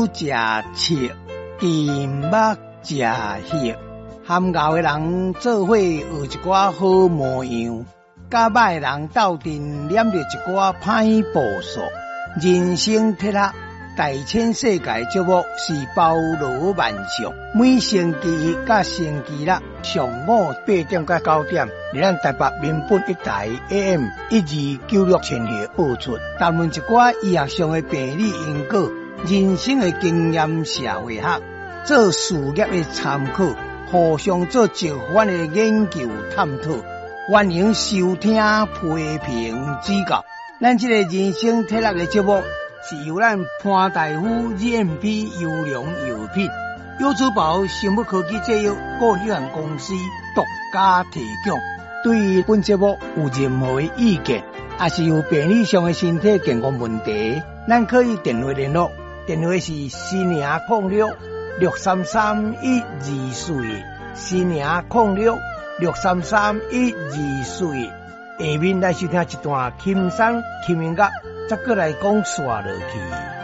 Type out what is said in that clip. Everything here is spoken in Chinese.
食切，金目食血。含熬的人做伙学一寡好模样，甲歹人斗阵念着一寡歹步数。人生铁盒，大千世界节目是包罗万象，每星期一甲星期六上午8点到9点，伫咱台北民本一台 AM1296千赫播出，谈论一寡医学上的病理因果、人生的经验、社会学、做事业的参考，互相做一番的研究探讨。欢迎收听、批评、指教。咱这个人生铁盒的节目是由咱潘大夫 GMP 优良药品优珠宝生物科技制药股有限公司独家提供。对于本节目有任何的意见，也是有病理上的身体健康问题，咱可以电话联络，电话是4006-633-124，4006-633-124。下面来收听一段轻松轻音乐，再过来讲煞落去。